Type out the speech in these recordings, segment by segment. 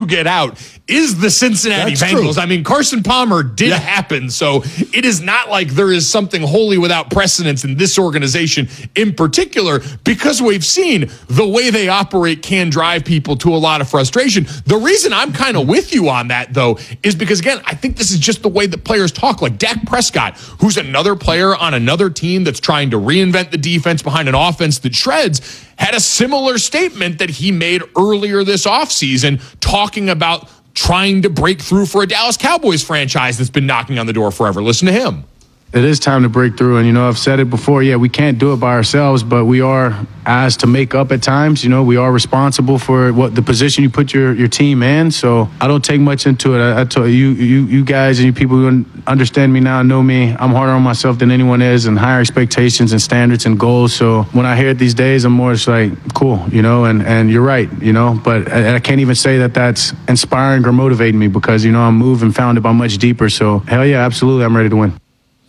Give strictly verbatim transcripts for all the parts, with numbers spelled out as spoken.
get out is the Cincinnati That's Bengals. true. I mean, Carson Palmer did Yeah. happen, so it is not like there is something wholly without precedence in this organization in particular, because we've seen the way they operate can drive people to a lot of frustration. The reason I'm kind of with you on that, though, is because, again, I think this is just the way that players talk. Like Dak Prescott, who's another player on another team that's trying to reinvent the defense behind an offense that shreds, had a similar statement that he made earlier this offseason talking about trying to break through for a Dallas Cowboys franchise that's been knocking on the door forever. Listen to him. It is time to break through. And, you know, I've said it before. Yeah, we can't do it by ourselves, but we are asked to make up at times. You know, we are responsible for what the position you put your, your team in. So I don't take much into it. I, I told you, you, you guys and you people who understand me now know me. I'm harder on myself than anyone is, and higher expectations and standards and goals. So when I hear it these days, I'm more just like, cool, you know, and, and you're right, you know, but I, I can't even say that that's inspiring or motivating me, because, you know, I'm moved and founded by much deeper. So hell yeah, absolutely. I'm ready to win.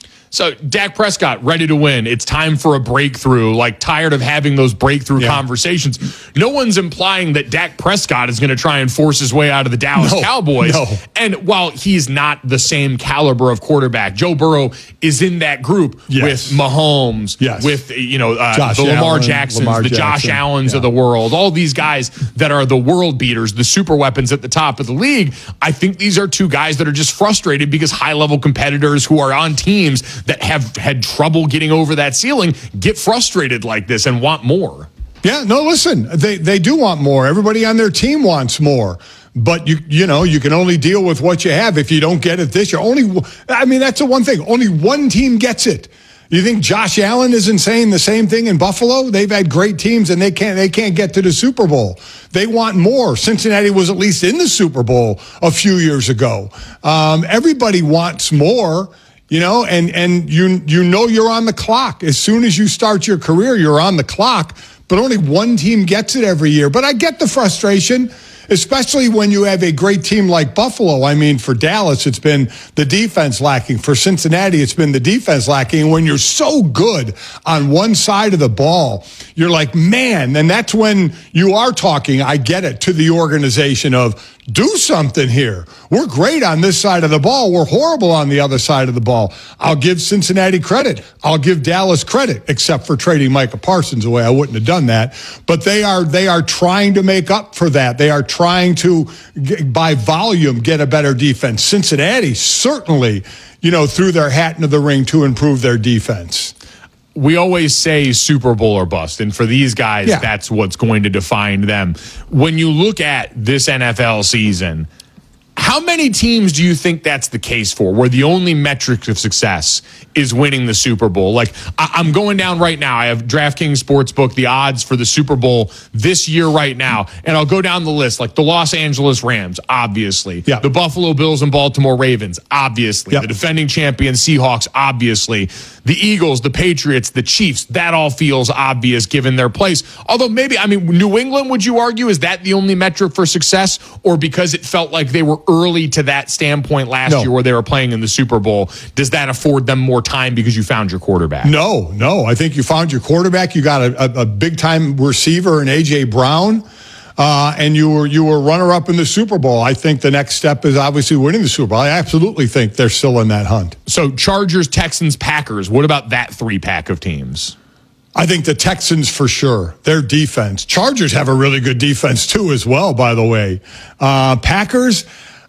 So Dak Prescott, ready to win. It's time for a breakthrough, like tired of having those breakthrough yeah. conversations. No one's implying that Dak Prescott is going to try and force his way out of the Dallas no, Cowboys. No. And while he's not the same caliber of quarterback, Joe Burrow is in that group yes. with Mahomes, yes. with, you know, uh, Josh the Lamar Allen, Jacksons, Lamar the Jackson. Josh Allens yeah. of the world, all these guys that are the world beaters, the super weapons at the top of the league. I think these are two guys that are just frustrated because high-level competitors who are on teams that have had trouble getting over that ceiling get frustrated like this and want more. Yeah, no, listen, they they do want more. Everybody on their team wants more. But you you know, you can only deal with what you have. If you don't get it this year, only I mean, that's the one thing. Only one team gets it. You think Josh Allen isn't saying the same thing in Buffalo? They've had great teams and they can't they can't get to the Super Bowl. They want more. Cincinnati was at least in the Super Bowl a few years ago. Um, everybody wants more. You know, and, and you you know you're on the clock. As soon as you start your career, you're on the clock. But only one team gets it every year. But I get the frustration, especially when you have a great team like Buffalo. I mean, for Dallas, it's been the defense lacking. For Cincinnati, it's been the defense lacking. And when you're so good on one side of the ball, you're like, man, and that's when you are talking, I get it, to the organization of, do something here. We're great on this side of the ball. We're horrible on the other side of the ball. I'll give Cincinnati credit. I'll give Dallas credit, except for trading Micah Parsons away. I wouldn't have done that. But they are they are trying to make up for that. They are trying to, by volume, get a better defense. Cincinnati certainly, you know, threw their hat into the ring to improve their defense. We always say Super Bowl or bust, and for these guys, yeah. that's what's going to define them. When you look at this N F L season, how many teams do you think that's the case for, where the only metric of success is winning the Super Bowl? Like, I- I'm going down right now. I have DraftKings Sportsbook, the odds for the Super Bowl this year right now, and I'll go down the list. Like the Los Angeles Rams, obviously. Yeah. The Buffalo Bills and Baltimore Ravens, obviously. Yep. The defending champion Seahawks, obviously. The Eagles, the Patriots, the Chiefs, that all feels obvious given their place. Although maybe, I mean, New England, would you argue, is that the only metric for success? Or because it felt like they were early to that standpoint last No. year where they were playing in the Super Bowl, does that afford them more time because you found your quarterback? No, no. I think you found your quarterback. You got a, a, a big-time receiver in A J. Brown. Uh, and you were you were runner-up in the Super Bowl. I think the next step is obviously winning the Super Bowl. I absolutely think they're still in that hunt. So Chargers, Texans, Packers, what about that three-pack of teams? I think the Texans for sure. Their defense. Chargers have a really good defense too as well, by the way. Uh, Packers,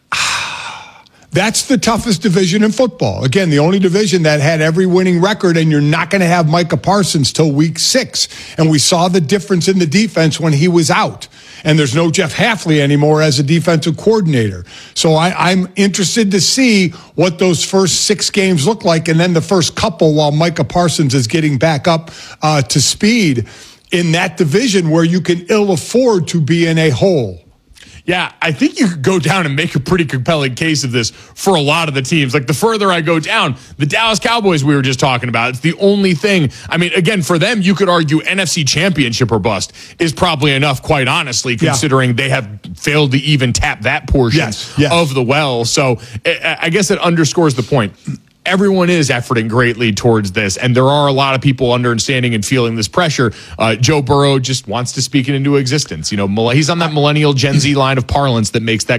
that's the toughest division in football. Again, the only division that had every winning record, and you're not going to have Micah Parsons till week six. And we saw the difference in the defense when he was out. And there's no Jeff Hafley anymore as a defensive coordinator. So I, I'm interested to see what those first six games look like, and then the first couple while Micah Parsons is getting back up uh, to speed in that division where you can ill afford to be in a hole. Yeah, I think you could go down and make a pretty compelling case of this for a lot of the teams. Like the further I go down, the Dallas Cowboys we were just talking about, it's the only thing. I mean, again, for them, you could argue N F C Championship or bust is probably enough, quite honestly, considering yeah. they have failed to even tap that portion yes, yes. of the well. So I guess it underscores the point. Everyone is efforting greatly towards this, and there are a lot of people understanding and feeling this pressure. Uh, Joe Burrow just wants to speak it into existence. You know, he's on that millennial Gen Z line of parlance that makes that